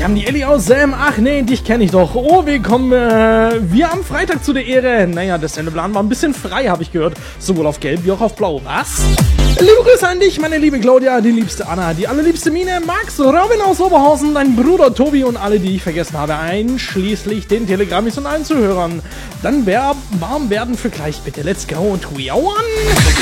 haben die Ellie aus Sam. Ach nee, dich kenne ich doch. Oh, willkommen. Wir am Freitag zu der Ehre. Naja, der Sendeplan war ein bisschen frei, habe ich gehört. Sowohl auf Gelb wie auch auf Blau. Was? Liebe Grüße an dich, meine liebe Claudia, die liebste Anna, die allerliebste Mine, Max, Robin aus Oberhausen, dein Bruder Tobi und alle, die ich vergessen habe, einschließlich den Telegrammis und allen Zuhörern. Dann warm werden für gleich, bitte. Let's go. 301.